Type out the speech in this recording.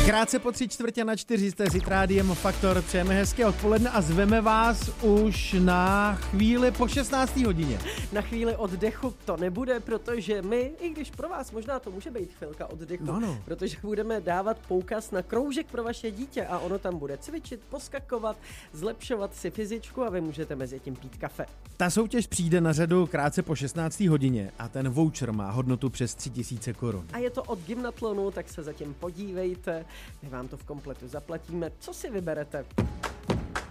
Krátce po 3/4 jste s Rádiem Faktor. Přejeme hezké odpoledne a zveme vás už na chvíli po 16. hodině. Na chvíli oddechu to nebude, protože my, i když pro vás možná to může být chvilka oddechu, protože budeme dávat poukaz na kroužek pro vaše dítě a ono tam bude cvičit, poskakovat, zlepšovat si fyzičku a vy můžete mezi tím pít kafe. Ta soutěž přijde na řadu krátce po 16. hodině a ten voucher má hodnotu přes 3000 korun. A je to od Gymnatlonu, tak se zatím podívejte, my vám to v kompletu zaplatíme. Co si vyberete?